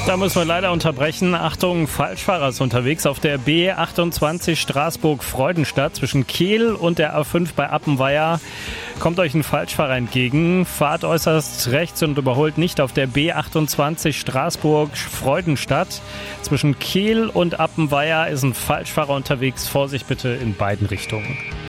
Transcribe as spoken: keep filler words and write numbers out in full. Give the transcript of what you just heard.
Da müssen wir leider unterbrechen. Achtung, Falschfahrer ist unterwegs auf der B achtundzwanzig Straßburg-Freudenstadt zwischen Kehl und der A fünf bei Appenweier. Kommt euch ein Falschfahrer entgegen, fahrt äußerst rechts und überholt nicht auf der B achtundzwanzig Straßburg-Freudenstadt. Zwischen Kehl und Appenweier ist ein Falschfahrer unterwegs. Vorsicht bitte in beiden Richtungen.